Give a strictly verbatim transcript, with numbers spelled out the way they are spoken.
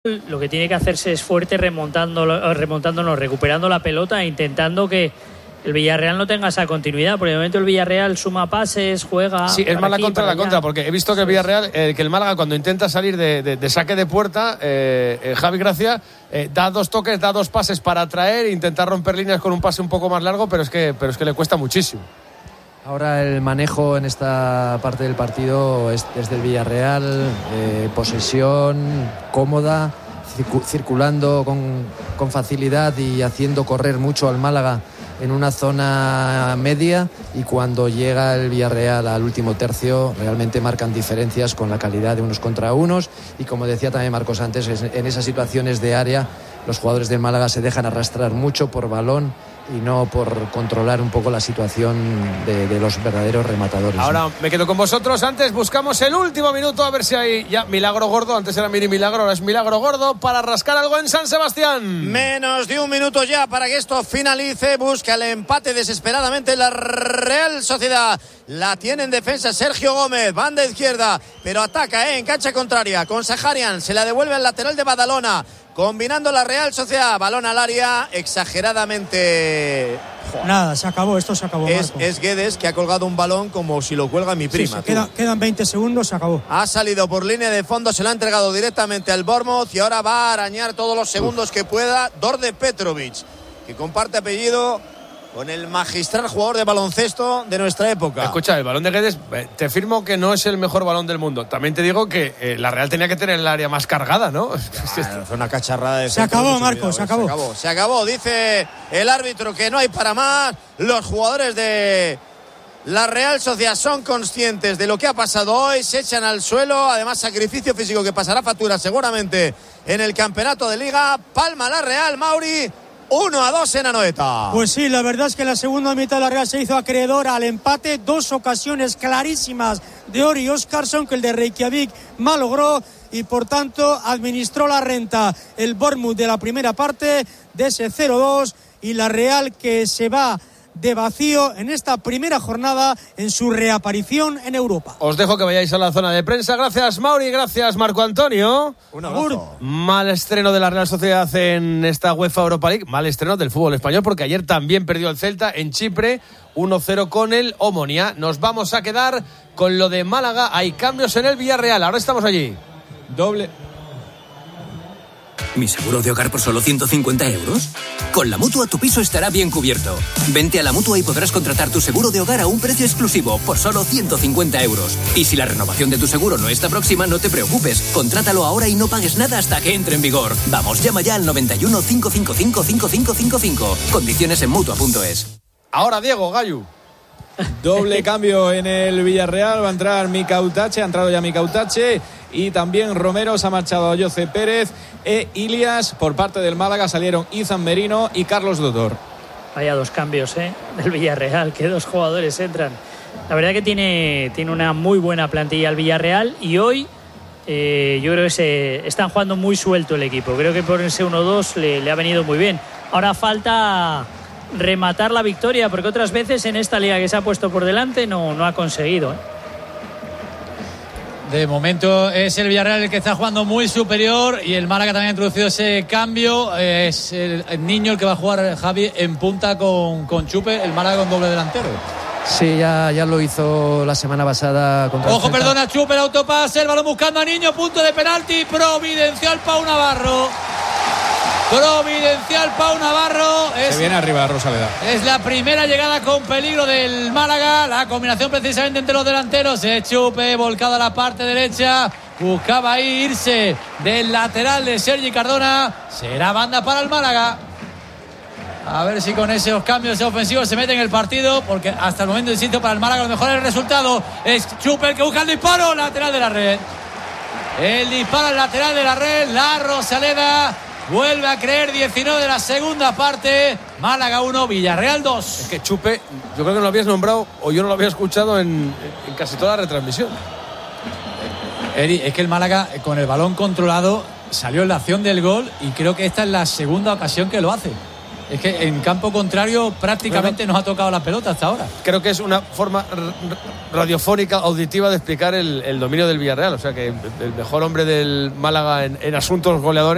lo que tiene que hacerse es fuerte remontando, remontándonos, recuperando la pelota e intentando que el Villarreal no tenga esa continuidad, porque de momento el Villarreal suma pases, juega. Sí, es más la contra la contra, porque he visto que el Villarreal, eh, que el Málaga cuando intenta salir de, de, de saque de puerta, eh, eh, Javi Gracia eh, da dos toques, da dos pases para atraer e intentar romper líneas con un pase un poco más largo, pero es que, pero es que le cuesta muchísimo. Ahora el manejo en esta parte del partido es, es del Villarreal, eh, posesión cómoda, circu- circulando con, con facilidad y haciendo correr mucho al Málaga en una zona media, y cuando llega el Villarreal al último tercio realmente marcan diferencias con la calidad de unos contra unos, y como decía también Marcos antes, en esas situaciones de área los jugadores del Málaga se dejan arrastrar mucho por balón y no por controlar un poco la situación de, de los verdaderos rematadores. Ahora ¿no? me quedo con vosotros. Antes buscamos el último minuto a ver si hay ya milagro gordo. Antes era mini milagro, ahora es milagro gordo para rascar algo en San Sebastián. Menos de un minuto ya para que esto finalice. Busca el empate desesperadamente la Real Sociedad. La tiene en defensa Sergio Gómez, banda izquierda, pero ataca ¿eh? en cancha contraria con Saharian. Se la devuelve al lateral de Badalona. Combinando la Real Sociedad, balón al área, exageradamente... Joder. Nada, se acabó, esto se acabó. Es, es Guedes, que ha colgado un balón como si lo cuelga mi prima. Sí, queda, quedan veinte segundos, se acabó. Ha salido por línea de fondo, se lo ha entregado directamente al Bournemouth y ahora va a arañar todos los segundos Uf. que pueda Đorđe Petrovic, que comparte apellido con el magistral jugador de baloncesto de nuestra época. Escucha, el balón de Guedes, te firmo que no es el mejor balón del mundo. También te digo que eh, la Real tenía que tener el área más cargada, ¿no? Claro, fue una cacharrada de... Se acabó, Marcos, se acabó. se acabó. Se acabó, dice el árbitro que no hay para más. Los jugadores de la Real Sociedad son conscientes de lo que ha pasado hoy, se echan al suelo, además sacrificio físico que pasará factura seguramente en el campeonato de Liga. Palma la Real, Mauri. uno a dos en Anoeta. Pues sí, la verdad es que en la segunda mitad la Real se hizo acreedora al empate. Dos ocasiones clarísimas de Ori Óscarsson que el de Reykjavik malogró, y por tanto administró la renta el Bournemouth de la primera parte de ese cero dos, y la Real que se va de vacío en esta primera jornada en su reaparición en Europa. Os dejo que vayáis a la zona de prensa. Gracias, Mauri, gracias, Marco Antonio. Un abrazo. Mal estreno de la Real Sociedad en esta UEFA Europa League. Mal estreno del fútbol español, porque ayer también perdió el Celta en Chipre uno cero con el Omonia. Nos vamos a quedar con lo de Málaga. Hay cambios en el Villarreal. Ahora estamos allí. Doble. ¿Mi seguro de hogar por solo ciento cincuenta euros? Con la Mutua tu piso estará bien cubierto. Vente a la Mutua y podrás contratar tu seguro de hogar a un precio exclusivo por solo ciento cincuenta euros. Y si la renovación de tu seguro no está próxima, no te preocupes. Contrátalo ahora y no pagues nada hasta que entre en vigor. Vamos, llama ya al noventa y uno, cinco cinco cinco, cinco cinco cinco cinco. Condiciones en Mutua punto es. Ahora Diego Gallu. Doble cambio en el Villarreal. Va a entrar Mika Utache, ha entrado ya Mika Utache, y también Romero. Se ha marchado a Jose Pérez e Ilias. Por parte del Málaga salieron Izan Merino y Carlos Dodor. Vaya dos cambios ¿eh? del Villarreal, que dos jugadores entran. La verdad que tiene, tiene una muy buena plantilla el Villarreal, y hoy eh, yo creo que se están jugando muy suelto el equipo. Creo que ponerse uno dos le, le ha venido muy bien. Ahora falta rematar la victoria, porque otras veces en esta liga que se ha puesto por delante no, no ha conseguido. ¿eh? De momento es el Villarreal el que está jugando muy superior, y el Málaga también ha introducido ese cambio. Es el, el niño el que va a jugar, Javi, en punta con, con Chupe, el Málaga con doble delantero. Sí, ya, ya lo hizo la semana pasada contra Ojo, el Celta. perdona, Chupe, el autopase, el balón buscando a Niño, punto de penalti, providencial Pau Navarro. Providencial Pau Navarro. Es, Se viene arriba Rosaleda. Es la primera llegada con peligro del Málaga. La combinación precisamente entre los delanteros. Es Chupe volcado a la parte derecha. Buscaba ahí irse del lateral de Sergi Cardona. Será banda para el Málaga. A ver si con esos cambios ofensivos se mete en el partido, porque hasta el momento, insisto, para el Málaga lo mejor es el resultado. Es Chupe el que busca el disparo. Lateral de la red. El disparo al lateral de la red. La Rosaleda vuelve a creer. Diecinueve de la segunda parte. Málaga uno, Villarreal dos. Es que Chupe, yo creo que no lo habías nombrado, o yo no lo había escuchado en, en casi toda la retransmisión. Eri, es que el Málaga con el balón controlado salió en la acción del gol, y creo que esta es la segunda ocasión que lo hace. Es que en campo contrario prácticamente no, no. nos ha tocado la pelota hasta ahora. Creo que es una forma radiofónica, auditiva de explicar el, el dominio del Villarreal. O sea que el mejor hombre del Málaga en, en asuntos goleadores